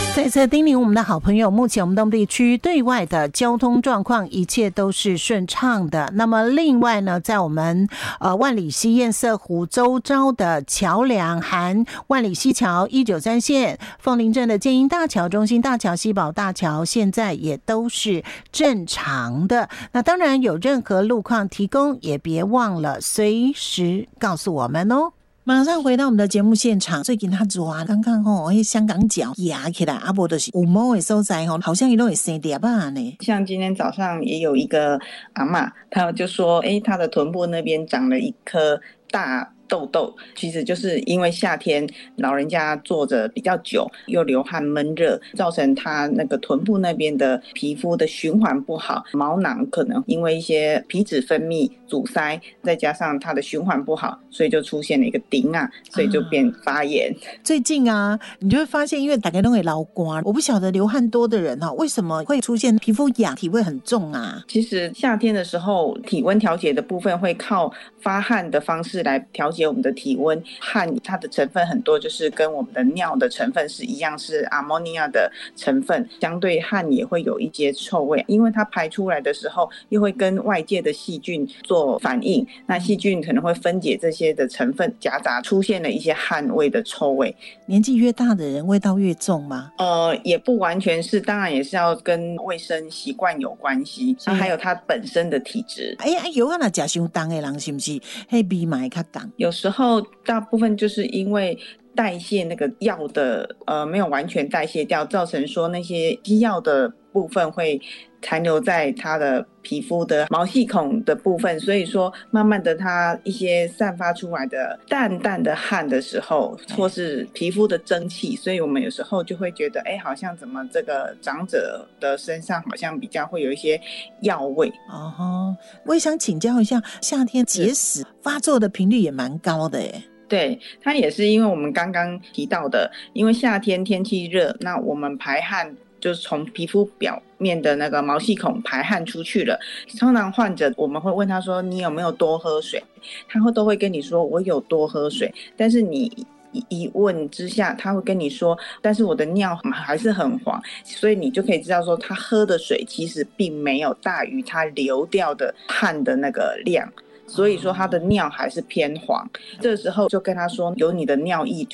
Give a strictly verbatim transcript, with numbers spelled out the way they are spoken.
再次叮咛我们的好朋友，目前我们东地区对外的交通状况一切都是顺畅的。那么另外呢，在我们呃万里溪堰塞湖周遭的桥梁，含万里溪桥一九三线、凤林镇的建英大桥、中心大桥、西宝大桥，现在也都是正常的。那当然有任何路况提供，也别忘了随时告诉我们哦。马上回到我们的节目现场，最近他热啊，刚刚吼，迄香港脚压起来，啊无就是有毛的所在吼，好像伊都会生粒啊呢。 像今天早上也有一个阿嬷，她就说，哎、欸，她的臀部那边长了一颗大痘痘，其实就是因为夏天老人家坐着比较久，又流汗闷热，造成他那个臀部那边的皮肤的循环不好，毛囊可能因为一些皮脂分泌阻塞，再加上它的循环不好，所以就出现了一个顶啊，所以就变发炎。 啊、最近啊，你就会发现，因为大家都会流汗，我不晓得流汗多的人哈，为什么会出现皮肤痒、体味很重啊？ 其实夏天的时候，体温调节的部分会靠发汗的方式来调节我们的体温。汗它的成分很多，就是跟我们的尿的成分是一样，是阿莫尼亚的成分，相对汗也会有一些臭味，因为它排出来的时候又会跟外界的细菌做反应，那细菌可能会分解这些的成分，夹杂出现了一些汗味的臭味。 年纪越大的人味道越重吗？ 呃，也不完全是，当然也是要跟卫生习惯有关系，那还有他本身的体质。 哎呀，有啊，那吃伤重的人是不是那味嘛会较重？ 有时候大部分就是因为代谢那个药的呃没有完全代谢掉，造成说那些基药的部分会残留在它的皮肤的毛细孔的部分，所以说慢慢的它一些散发出来的淡淡的汗的时候，或是皮肤的蒸汽，所以我们有时候就会觉得，哎，好像怎么这个长者的身上好像比较会有一些药味。 哦，我也想请教一下，夏天结石发作的频率也蛮高的耶。 对，它也是因为我们刚刚提到的，因为夏天天气热，那我们排汗就是从皮肤表面的那个毛细孔排汗出去了。通常患者我们会问他说，你有没有多喝水？他会都会跟你说我有多喝水，但是你一问之下他会跟你说，但是我的尿还是很黄，所以你就可以知道说他喝的水其实并没有大于他流掉的汗的那个量，所以说他的尿还是偏黄。这时候就跟他说，有你的尿液